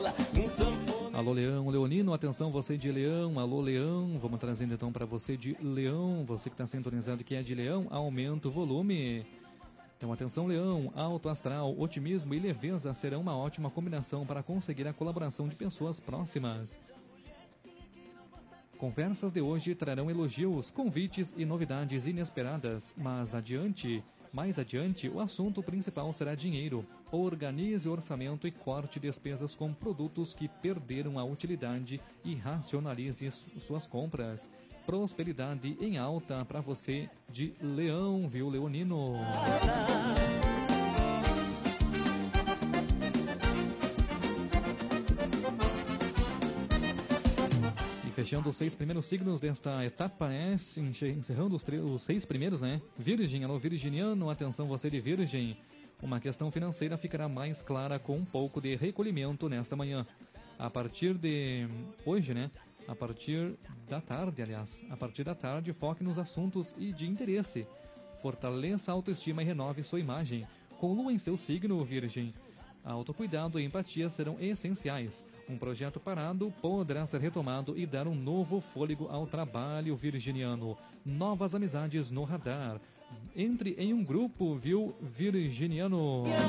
Alô, Leão, Leonino, atenção, você de Leão, alô, Leão, vamos trazendo então para você de Leão, você que está sintonizado que é de Leão, aumenta o volume. Então, atenção, Leão, alto astral, otimismo e leveza serão uma ótima combinação para conseguir a colaboração de pessoas próximas. Conversas de hoje trarão elogios, convites e novidades inesperadas, mas mais adiante, o assunto principal será dinheiro. Organize o orçamento e corte despesas com produtos que perderam a utilidade e racionalize suas compras. Prosperidade em alta para você de Leão, viu, Leonino? Fechando os 6 primeiros signos desta etapa, né? Encerrando os 6 primeiros, né? Virgem, alô virginiano, atenção você de Virgem. Uma questão financeira ficará mais clara com um pouco de recolhimento nesta manhã. A partir de hoje, né? A partir da tarde, foque nos assuntos e de interesse. Fortaleça a autoestima e renove sua imagem. Com lua em seu signo, Virgem, autocuidado e empatia serão essenciais. Um projeto parado poderá ser retomado e dar um novo fôlego ao trabalho virginiano. Novas amizades no radar. Entre em um grupo, viu, virginiano?